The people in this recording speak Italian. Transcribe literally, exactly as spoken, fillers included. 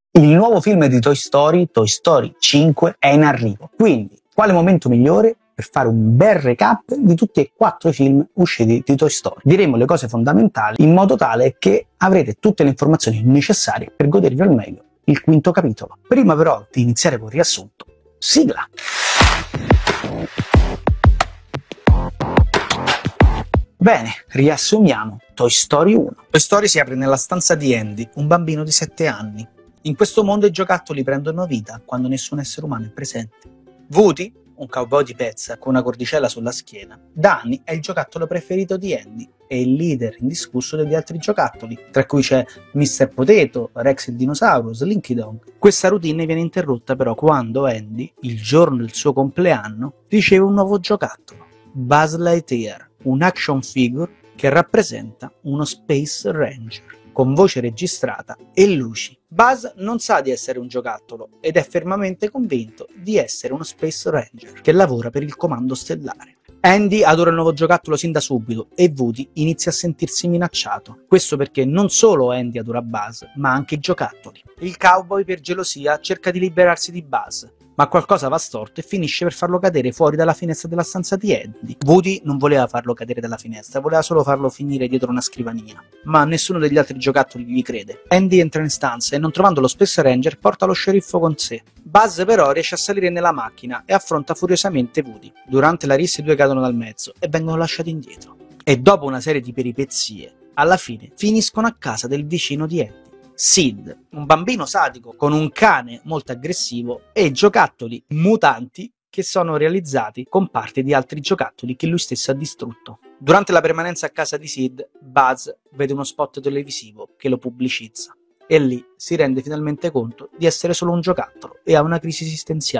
Il nuovo film di Toy Story, Toy Story cinque, è in arrivo. Quindi, quale momento migliore per fare un bel recap di tutti e quattro i film usciti di Toy Story? Diremo le cose fondamentali in modo tale che avrete tutte le informazioni necessarie per godervi al meglio il quinto capitolo. Prima però di iniziare col riassunto, sigla! Bene, riassumiamo. Toy Story uno. Toy Story si apre nella stanza di Andy, un bambino di sette anni. In questo mondo i giocattoli prendono vita quando nessun essere umano è presente. Woody, un cowboy di pezza con una cordicella sulla schiena. Danny è il giocattolo preferito di Andy e il leader indiscusso degli altri giocattoli, tra cui c'è mister Potato, Rex il dinosauro, Slinky Dog. Questa routine viene interrotta però quando Andy, il giorno del suo compleanno, riceve un nuovo giocattolo, Buzz Lightyear, un action figure che rappresenta uno Space Ranger, con voce registrata e luci. Buzz non sa di essere un giocattolo ed è fermamente convinto di essere uno Space Ranger che lavora per il comando stellare. Andy adora il nuovo giocattolo sin da subito e Woody inizia a sentirsi minacciato. Questo perché non solo Andy adora Buzz, ma anche i giocattoli. Il cowboy per gelosia cerca di liberarsi di Buzz, ma qualcosa va storto e finisce per farlo cadere fuori dalla finestra della stanza di Andy. Woody non voleva farlo cadere dalla finestra, voleva solo farlo finire dietro una scrivania, ma nessuno degli altri giocattoli gli crede. Andy entra in stanza e, non trovando lo Space Ranger, porta lo sceriffo con sé. Buzz però riesce a salire nella macchina e affronta furiosamente Woody. Durante la rissa i due cadono dal mezzo e vengono lasciati indietro. E dopo una serie di peripezie, alla fine finiscono a casa del vicino di Andy, Sid, un bambino sadico con un cane molto aggressivo e giocattoli mutanti che sono realizzati con parti di altri giocattoli che lui stesso ha distrutto. Durante la permanenza a casa di Sid, Buzz vede uno spot televisivo che lo pubblicizza e lì si rende finalmente conto di essere solo un giocattolo e ha una crisi esistenziale.